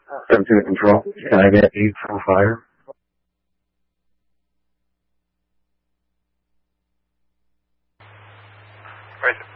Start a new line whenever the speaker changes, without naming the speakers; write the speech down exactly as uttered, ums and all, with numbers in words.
seventeen to control. Can I get eight for fire?
Right.